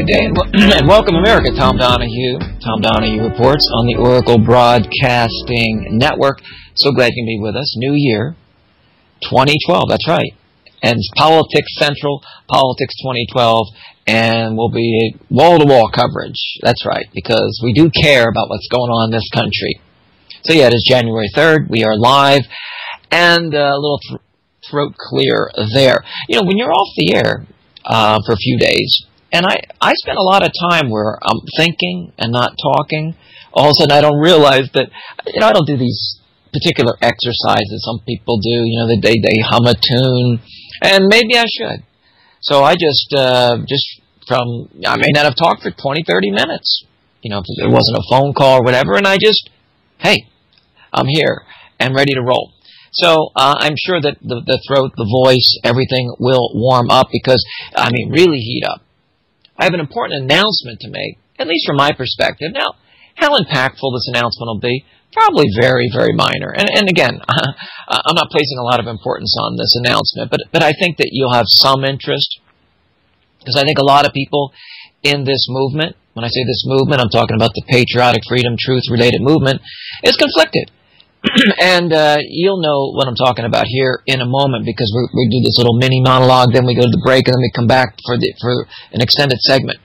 good day, and welcome America. Tom Donahue. Tom Donahue reports on the Oracle Broadcasting Network. So glad you can be with us. New year, 2012, that's right. And it's Politics Central, Politics 2012, and will be wall-to-wall coverage. That's right, because we do care about what's going on in this country. So yeah, it is January 3rd. We are live, and a little throat clear there. You know, when you're off the air for a few days, and I spend a lot of time where I'm thinking and not talking. All of a sudden, I don't realize that, I don't do these particular exercises some people do. They hum a tune, and maybe I should. So I I may not have talked for 20, 30 minutes, if there wasn't a phone call or whatever, and hey, I'm here and ready to roll. So I'm sure that the throat, the voice, everything will warm up because, really heat up. I have an important announcement to make, at least from my perspective. Now, how impactful this announcement will be, probably very, very minor. And again, I'm not placing a lot of importance on this announcement, but I think that you'll have some interest, because I think a lot of people in this movement, when I say this movement, I'm talking about the patriotic freedom, truth-related movement, is conflicted. And you'll know what I'm talking about here in a moment, because we do this little mini monologue, then we go to the break, and then we come back for an extended segment.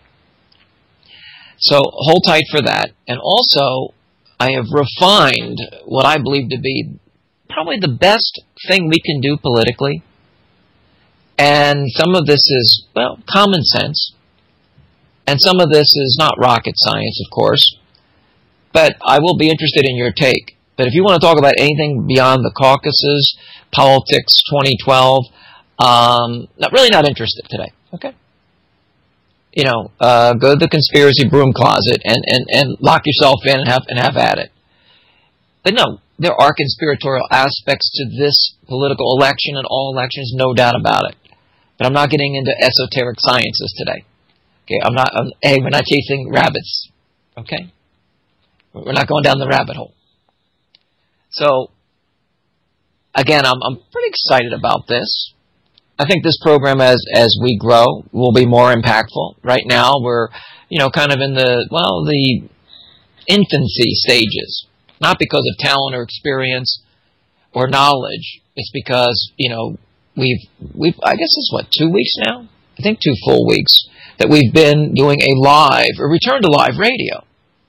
So hold tight for that. And also, I have refined what I believe to be probably the best thing we can do politically. And some of this is, common sense. And some of this is not rocket science, of course. But I will be interested in your take. But if you want to talk about anything beyond the caucuses, politics 2012, not interested today, okay? Go to the conspiracy broom closet and lock yourself in and have at it. But no, there are conspiratorial aspects to this political election and all elections, no doubt about it. But I'm not getting into esoteric sciences today. Okay, we're not chasing rabbits, okay? We're not going down the rabbit hole. So, again, I'm pretty excited about this. I think this program, as we grow, will be more impactful. Right now, we're, kind of in the infancy stages. Not because of talent or experience or knowledge. It's because, we've I guess it's 2 weeks now? I think 2 full weeks that we've been doing a return to live radio.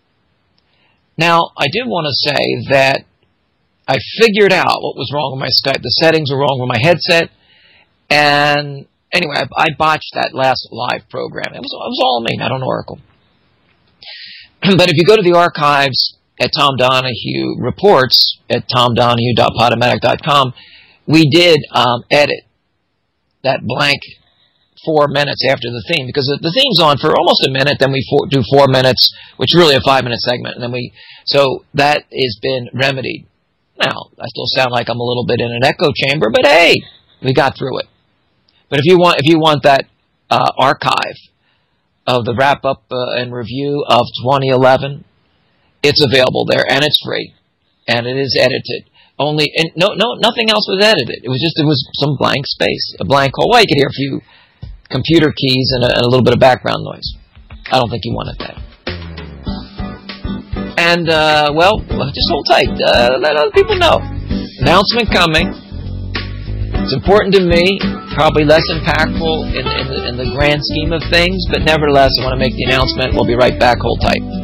Now, I did want to say that I figured out what was wrong with my Skype. The settings were wrong with my headset. And anyway, I botched that last live program. It was all me, not on Oracle. But if you go to the archives at Tom Donahue Reports at tomdonahue.podomatic.com, we did edit that blank 4 minutes after the theme, because the theme's on for almost a minute, then we do 4 minutes, which is really a 5-minute segment, and then so that has been remedied. Now, I still sound like I'm a little bit in an echo chamber, but hey, we got through it. But if you want that archive of the wrap-up and review of 2011, it's available there, and it's free, and it is edited. Nothing else was edited. It was some blank space, a blank hole. Well, you could hear a few computer keys and a little bit of background noise. I don't think you wanted that. And, just hold tight. Let other people know. Announcement coming. It's important to me. Probably less impactful in the grand scheme of things. But nevertheless, I want to make the announcement. We'll be right back. Hold tight.